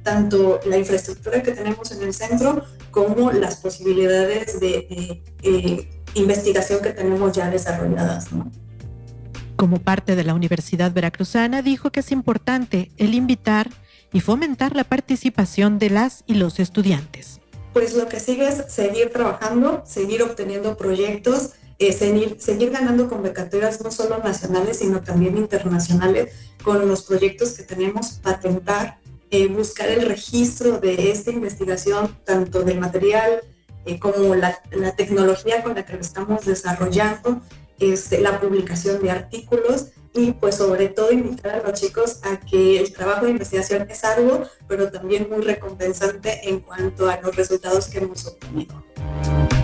tanto la infraestructura que tenemos en el centro como las posibilidades de investigación que tenemos ya desarrolladas, ¿no? Como parte de la Universidad Veracruzana, dijo que es importante el invitar y fomentar la participación de las y los estudiantes. Pues lo que sigue es seguir trabajando, seguir obteniendo proyectos, seguir ganando convocatorias no solo nacionales, sino también internacionales con los proyectos que tenemos, patentar, buscar el registro de esta investigación, tanto del material como la tecnología con la que lo estamos desarrollando, la publicación de artículos y pues sobre todo invitar a los chicos a que el trabajo de investigación es arduo, pero también muy recompensante en cuanto a los resultados que hemos obtenido.